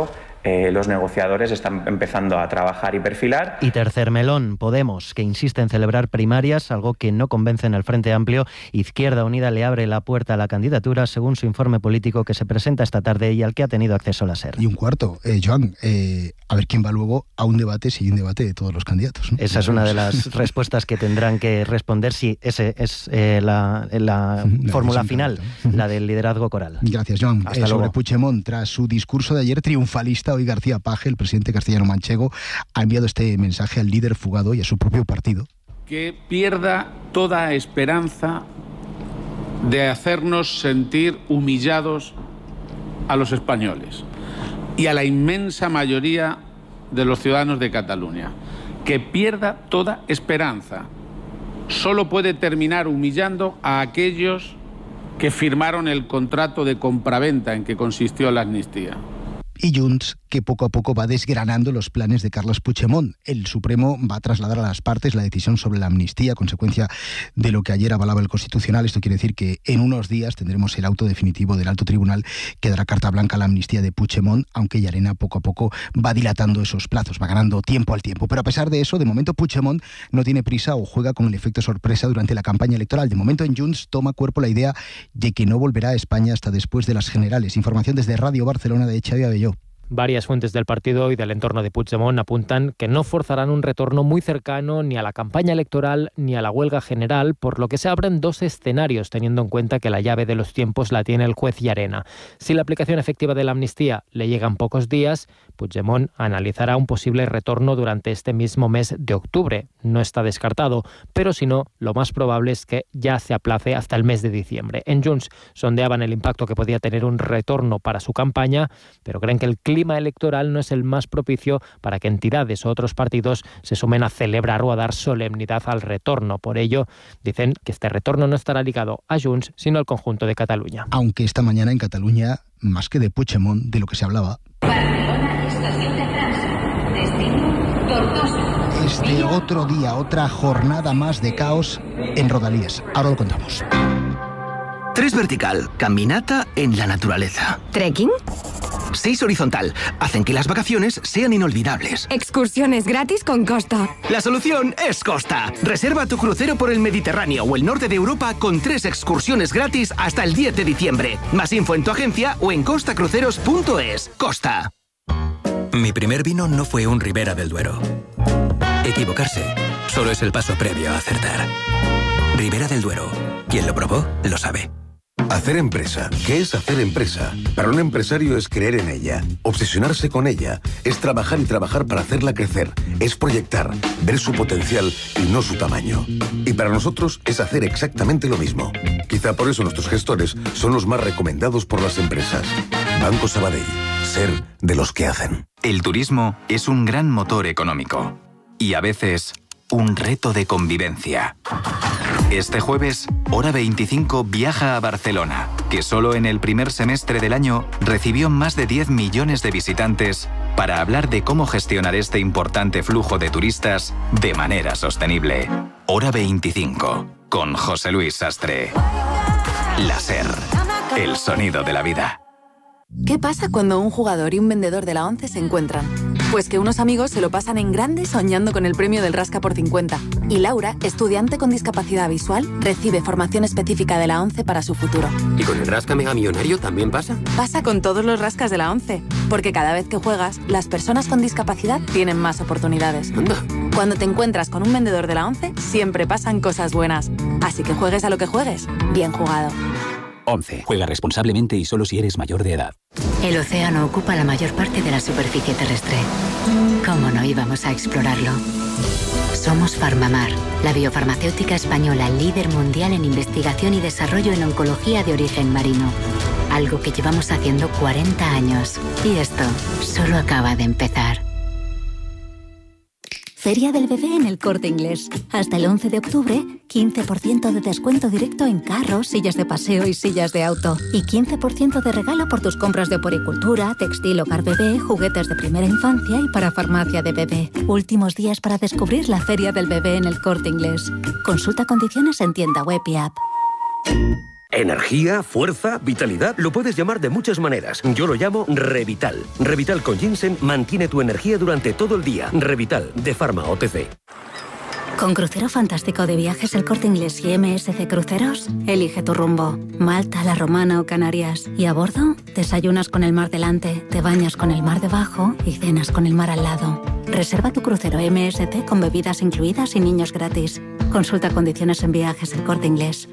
eh, los negociadores están empezando a trabajar y perfilar. Y tercer melón, Podemos, que insiste en celebrar primarias, algo que no convence en el Frente Amplio. Izquierda Unida le abre la puerta a la candidatura, según su informe político que se presenta esta tarde y al que ha tenido acceso la SER. Y un cuarto, eh, Joan, eh, a ver quién va luego a un debate, si hay un debate de todos los candidatos, ¿no? Esa es una de las respuestas que tendrán que responder si ese es eh, la, la, la fórmula final, la del liderazgo coral. Gracias, Joan. Hasta eh, sobre luego. Puigdemont, tras su discurso de ayer triunfalista, hoy García Paje, el presidente castellano-manchego, ha enviado este mensaje al líder fugado y a su propio partido. Que pierda toda esperanza de hacernos sentir humillados a los españoles y a la inmensa mayoría de los ciudadanos de Cataluña. Que pierda toda esperanza. Solo puede terminar humillando a aquellos que firmaron el contrato de compraventa en que consistió la amnistía. Y Junts, que poco a poco va desgranando los planes de Carles Puigdemont. El Supremo va a trasladar a las partes la decisión sobre la amnistía, consecuencia de lo que ayer avalaba el Constitucional. Esto quiere decir que en unos días tendremos el auto definitivo del Alto Tribunal que dará carta blanca a la amnistía de Puigdemont, aunque Llarena poco a poco va dilatando esos plazos, va ganando tiempo al tiempo. Pero a pesar de eso, de momento Puigdemont no tiene prisa o juega con el efecto sorpresa durante la campaña electoral. De momento en Junts toma cuerpo la idea de que no volverá a España hasta después de las generales. Información desde Radio Barcelona de Xavi Abelló. Varias fuentes del partido y del entorno de Puigdemont apuntan que no forzarán un retorno muy cercano ni a la campaña electoral ni a la huelga general, por lo que se abren dos escenarios, teniendo en cuenta que la llave de los tiempos la tiene el juez Llarena. Si la aplicación efectiva de la amnistía le llega en pocos días, Puigdemont analizará un posible retorno durante este mismo mes de octubre. No está descartado, pero si no, lo más probable es que ya se aplace hasta el mes de diciembre. En Junts sondeaban el impacto que podía tener un retorno para su campaña, pero creen que el clima electoral no es el más propicio para que entidades o otros partidos se sumen a celebrar o a dar solemnidad al retorno. Por ello, dicen que este retorno no estará ligado a Junts, sino al conjunto de Cataluña. Aunque esta mañana en Cataluña, más que de Puigdemont, de lo que se hablaba, Barcelona, estación de Trans. Destino, Tortosa. es de otro día, otra jornada más de caos en Rodalies. Ahora lo contamos. Tres vertical, caminata en la naturaleza. ¿Trekking? Seis horizontal, hacen que las vacaciones sean inolvidables. Excursiones gratis con Costa. La solución es Costa. Reserva tu crucero por el Mediterráneo o el norte de Europa con tres excursiones gratis hasta el diez de diciembre. Más info en tu agencia o en costa cruceros punto es. Costa. Mi primer vino no fue un Ribera del Duero. Equivocarse solo es el paso previo a acertar. Ribera del Duero. Quien lo probó, lo sabe. Hacer empresa. ¿Qué es hacer empresa? Para un empresario es creer en ella, obsesionarse con ella, es trabajar y trabajar para hacerla crecer, es proyectar, ver su potencial y no su tamaño. Y para nosotros es hacer exactamente lo mismo. Quizá por eso nuestros gestores son los más recomendados por las empresas. Banco Sabadell. Ser de los que hacen. El turismo es un gran motor económico y a veces un reto de convivencia. Este jueves, Hora veinticinco viaja a Barcelona, que solo en el primer semestre del año recibió más de diez millones de visitantes, para hablar de cómo gestionar este importante flujo de turistas de manera sostenible. Hora veinticinco, con José Luis Sastre. La SER, el sonido de la vida. ¿Qué pasa cuando un jugador y un vendedor de la ONCE se encuentran? Pues que unos amigos se lo pasan en grande soñando con el premio del Rasca por cincuenta. Y Laura, estudiante con discapacidad visual, recibe formación específica de la ONCE para su futuro. ¿Y con el Rasca Mega Millonario también pasa? Pasa con todos los rascas de la ONCE. Porque cada vez que juegas, las personas con discapacidad tienen más oportunidades. Anda. Cuando te encuentras con un vendedor de la ONCE, siempre pasan cosas buenas. Así que juegues a lo que juegues, bien jugado. ONCE. Juega responsablemente y solo si eres mayor de edad. El océano ocupa la mayor parte de la superficie terrestre. ¿Cómo no íbamos a explorarlo? Somos Farmamar, la biofarmacéutica española líder mundial en investigación y desarrollo en oncología de origen marino. Algo que llevamos haciendo cuarenta años. Y esto solo acaba de empezar. Feria del Bebé en El Corte Inglés. Hasta el once de octubre, quince por ciento de descuento directo en carros, sillas de paseo y sillas de auto. Y quince por ciento de regalo por tus compras de poricultura, textil, hogar bebé, juguetes de primera infancia y para farmacia de bebé. Últimos días para descubrir la Feria del Bebé en El Corte Inglés. Consulta condiciones en tienda web y app. Energía, fuerza, vitalidad, lo puedes llamar de muchas maneras. Yo lo llamo Revital. Revital con ginseng mantiene tu energía durante todo el día. Revital, de Pharma O T C. Con Crucero Fantástico de Viajes El Corte Inglés y M S C Cruceros, elige tu rumbo. Malta, La Romana o Canarias. Y a bordo, desayunas con el mar delante, te bañas con el mar debajo y cenas con el mar al lado. Reserva tu crucero M S C con bebidas incluidas y niños gratis. Consulta condiciones en Viajes El Corte Inglés.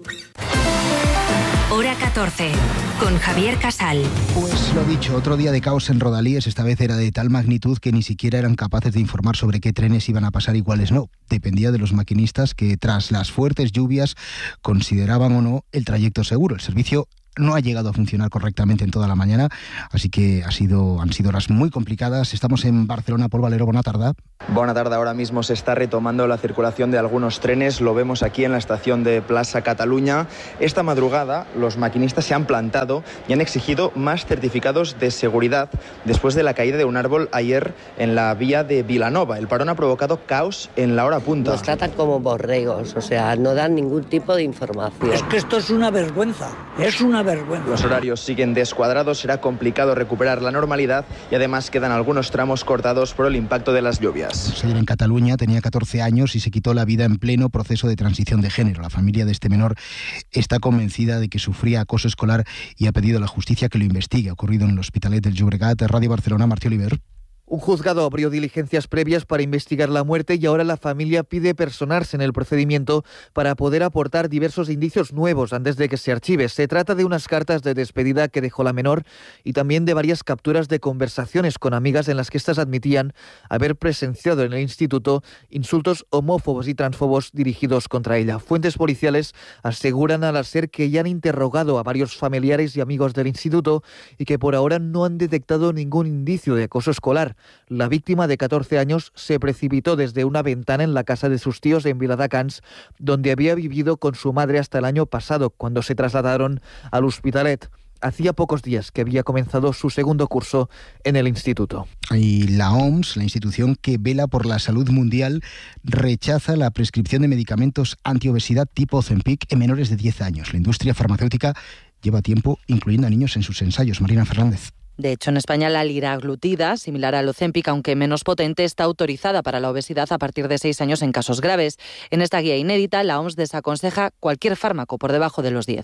Hora catorce, con Javier Casal. Pues lo dicho, otro día de caos en Rodalíes. Esta vez era de tal magnitud que ni siquiera eran capaces de informar sobre qué trenes iban a pasar y cuáles no. Dependía de los maquinistas que, tras las fuertes lluvias, consideraban o no el trayecto seguro. El servicio no ha llegado a funcionar correctamente en toda la mañana, así que ha sido, han sido horas muy complicadas. Estamos en Barcelona. Pol Valero, buena tarde. Buena tarde. Ahora mismo se está retomando la circulación de algunos trenes. Lo vemos aquí en la estación de Plaza Cataluña. Esta madrugada los maquinistas se han plantado y han exigido más certificados de seguridad después de la caída de un árbol ayer en la vía de Vilanova. El parón ha provocado caos en la hora punta. Nos tratan como borregos, o sea, no dan ningún tipo de información. Es que esto es una vergüenza, es una vergüenza. Los horarios siguen descuadrados, será complicado recuperar la normalidad y además quedan algunos tramos cortados por el impacto de las lluvias. Ayer en Cataluña tenía catorce años y se quitó la vida en pleno proceso de transición de género. La familia de este menor está convencida de que sufría acoso escolar y ha pedido a la justicia que lo investigue. Ha ocurrido en el Hospitalet del Llobregat. Radio Barcelona, Martí Oliver. Un juzgado abrió diligencias previas para investigar la muerte y ahora la familia pide personarse en el procedimiento para poder aportar diversos indicios nuevos antes de que se archive. Se trata de unas cartas de despedida que dejó la menor y también de varias capturas de conversaciones con amigas en las que éstas admitían haber presenciado en el instituto insultos homófobos y transfobos dirigidos contra ella. Fuentes policiales aseguran a la SER que ya han interrogado a varios familiares y amigos del instituto y que por ahora no han detectado ningún indicio de acoso escolar. La víctima, de catorce años, se precipitó desde una ventana en la casa de sus tíos en Viladecans, donde había vivido con su madre hasta el año pasado, cuando se trasladaron al Hospitalet. Hacía pocos días que había comenzado su segundo curso en el instituto. Y la O M S, la institución que vela por la salud mundial, rechaza la prescripción de medicamentos antiobesidad tipo Ozempic en menores de diez años. La industria farmacéutica lleva tiempo incluyendo a niños en sus ensayos. Marina Fernández. De hecho, en España la liraglutida, similar al Ozempic, aunque menos potente, está autorizada para la obesidad a partir de seis años en casos graves. En esta guía inédita, la O M S desaconseja cualquier fármaco por debajo de los diez.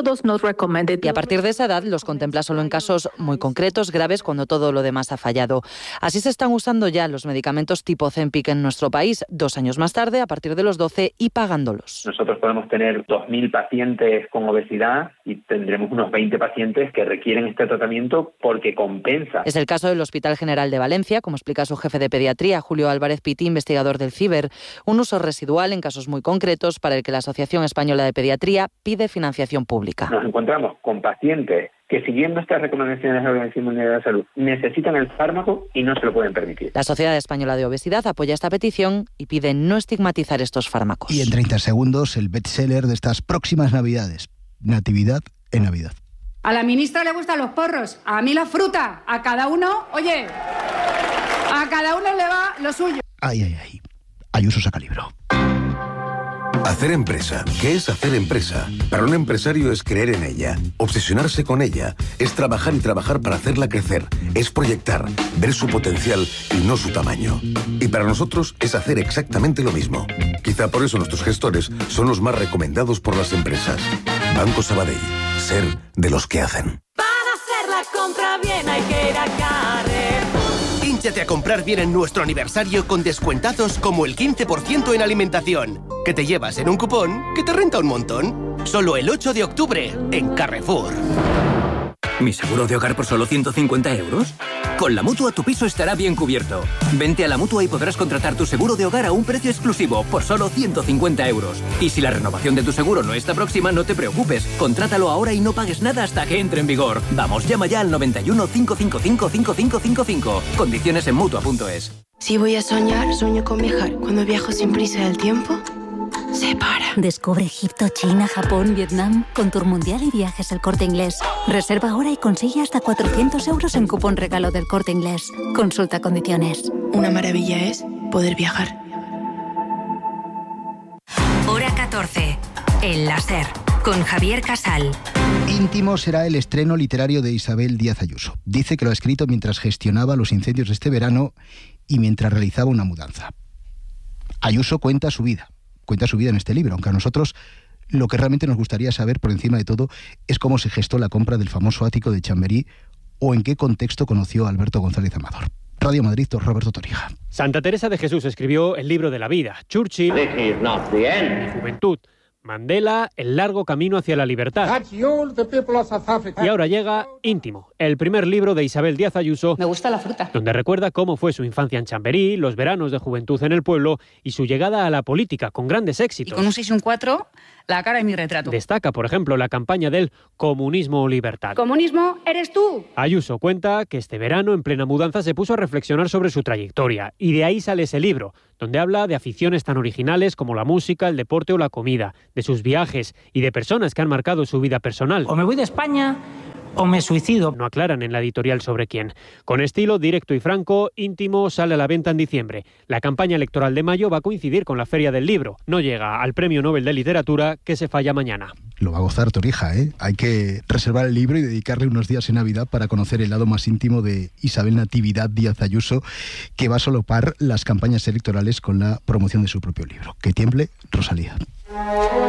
Y a partir de esa edad los contempla solo en casos muy concretos, graves, cuando todo lo demás ha fallado. Así se están usando ya los medicamentos tipo Ozempic en nuestro país, dos años más tarde, a partir de los doce, y pagándolos. Nosotros podemos tener dos mil pacientes con obesidad y tendremos unos veinte pacientes que requieren este tratamiento porque compensa. Es el caso del Hospital General de Valencia, como explica su jefe de pediatría, Julio Álvarez Piti, investigador del CIBER. Un uso residual en casos muy concretos para el que la Asociación Española de Pediatría pide financiación pública. Nos encontramos con pacientes que, siguiendo estas recomendaciones de la Organización Mundial de la Salud, necesitan el fármaco y no se lo pueden permitir. La Sociedad Española de Obesidad apoya esta petición y pide no estigmatizar estos fármacos. Y en treinta segundos, el bestseller de estas próximas Navidades: Natividad en Navidad. A la ministra le gustan los porros, a mí la fruta, a cada uno, oye, a cada uno le va lo suyo. Ay, ay, ay. Ayuso saca libro. Hacer empresa. ¿Qué es hacer empresa? Para un empresario es creer en ella, obsesionarse con ella, es trabajar y trabajar para hacerla crecer, es proyectar, ver su potencial y no su tamaño. Y para nosotros es hacer exactamente lo mismo. Quizá por eso nuestros gestores son los más recomendados por las empresas. Banco Sabadell. Ser de los que hacen. Para hacer la compra bien hay que ir a Carrefour. Hínchate a comprar bien en nuestro aniversario con descuentazos como el quince por ciento en alimentación, que te llevas en un cupón que te renta un montón. Solo el ocho de octubre en Carrefour. ¿Mi seguro de hogar por solo ciento cincuenta euros? Con la Mutua tu piso estará bien cubierto. Vente a la Mutua y podrás contratar tu seguro de hogar a un precio exclusivo por solo ciento cincuenta euros. Y si la renovación de tu seguro no está próxima, no te preocupes. Contrátalo ahora y no pagues nada hasta que entre en vigor. Vamos, llama ya al noventa y uno, cinco cinco cinco, cinco cinco cinco cinco. Condiciones en Mutua punto es. Si voy a soñar, sueño con viajar. Cuando viajo sin prisa del tiempo, se para. Descubre Egipto, China, Japón, Vietnam con Tour Mundial y Viajes El Corte Inglés. Reserva ahora y consigue hasta cuatrocientos euros en cupón regalo del Corte Inglés. Consulta condiciones. Una maravilla es poder viajar. Hora catorce. El láser. con Javier Casal. Íntimo será el estreno literario de Isabel Díaz Ayuso. Dice que lo ha escrito mientras gestionaba los incendios de este verano y mientras realizaba una mudanza. Ayuso cuenta su vida, cuenta su vida en este libro, aunque a nosotros lo que realmente nos gustaría saber por encima de todo es cómo se gestó la compra del famoso ático de Chamberí o en qué contexto conoció a Alberto González Amador. Radio Madrid, Roberto Torija. Santa Teresa de Jesús escribió el libro de la vida, Churchill, Mi juventud, Mandela, El largo camino hacia la libertad. Y ahora llega Íntimo, el primer libro de Isabel Díaz Ayuso. Me gusta la fruta. Donde recuerda cómo fue su infancia en Chamberí, los veranos de juventud en el pueblo y su llegada a la política con grandes éxitos. Y con un seis y un cuatro, la cara de mi retrato. Destaca, por ejemplo, la campaña del comunismo o libertad. Comunismo eres tú. Ayuso cuenta que este verano, en plena mudanza, se puso a reflexionar sobre su trayectoria. Y de ahí sale ese libro, donde habla de aficiones tan originales como la música, el deporte o la comida, de sus viajes y de personas que han marcado su vida personal. O me voy de España o me suicido. No aclaran en la editorial sobre quién. Con estilo directo y franco, Íntimo sale a la venta en diciembre. La campaña electoral de mayo va a coincidir con la Feria del Libro. No llega al Premio Nobel de Literatura, que se falla mañana. Lo va a gozar Torija, ¿eh? Hay que reservar el libro y dedicarle unos días en Navidad para conocer el lado más íntimo de Isabel Natividad Díaz Ayuso, que va a solopar las campañas electorales con la promoción de su propio libro. Que tiemble Rosalía.